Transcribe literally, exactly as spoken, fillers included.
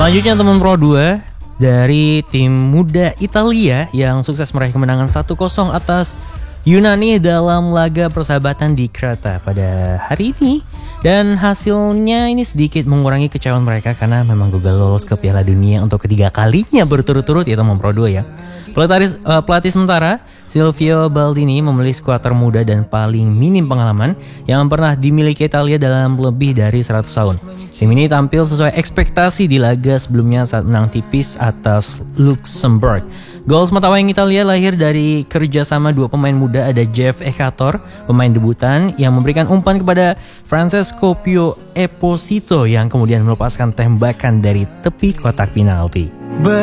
Selanjutnya teman Pro dua dari tim muda Italia yang sukses meraih kemenangan satu kosong atas Yunani dalam laga persahabatan di Kreta pada hari ini. Dan hasilnya ini sedikit mengurangi kecewaan mereka karena memang gagal lolos ke Piala Dunia untuk ketiga kalinya berturut-turut ya teman Pro dua ya. Pelatih, uh, pelatih sementara Silvio Baldini memilih skuad termuda dan paling minim pengalaman yang pernah dimiliki Italia dalam lebih dari seratus tahun. Tim ini tampil sesuai ekspektasi di laga sebelumnya saat menang tipis atas Luxembourg. Gol sematawayang Italia lahir dari kerjasama dua pemain muda, ada Jeff Ekator, pemain debutan yang memberikan umpan kepada Francesco Pio Esposito yang kemudian melepaskan tembakan dari tepi kotak penalti.